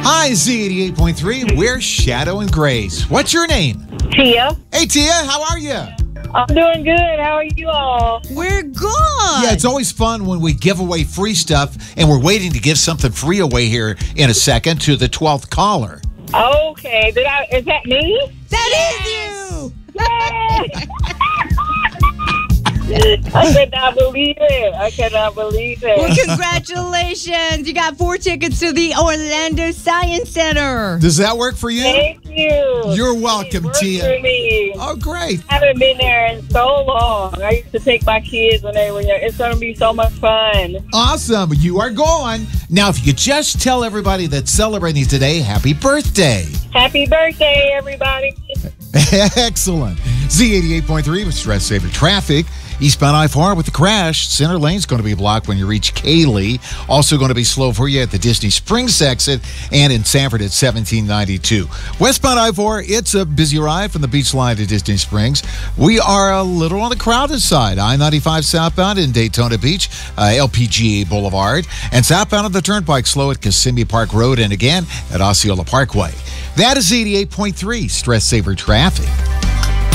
Hi, Z88.3. We're Shadow and Grace. What's your name? Tia. Hey, Tia, how are you? I'm doing good. How are you all? We're good. Yeah, it's always fun when we give away free stuff, and we're waiting to give something free away here in a second to the 12th caller. Okay. Is that me? That is you. Yay! I cannot believe it. Well, congratulations. You got 4 tickets to the Orlando Science Center. Does that work for you? Thank you. You're welcome, It worked Tia. for me. Oh, great. I haven't been there in so long. I used to take my kids when they were young. It's going to be so much fun. Awesome. You are going. Now, if you could just tell everybody that's celebrating today, happy birthday. Happy birthday, everybody. Excellent. Z88.3 with Stress Saver Traffic. Eastbound I-4 with the crash. Center lane's going to be blocked when you reach Cayley. Also going to be slow for you at the Disney Springs exit and in Sanford at 1792. Westbound I-4, it's a busy ride from the beach line to Disney Springs. We are a little on the crowded side. I-95 southbound in Daytona Beach, LPGA Boulevard, and southbound on the Turnpike slow at Kissimmee Park Road and again at Osceola Parkway. That is 88.3 Stress Saver Traffic.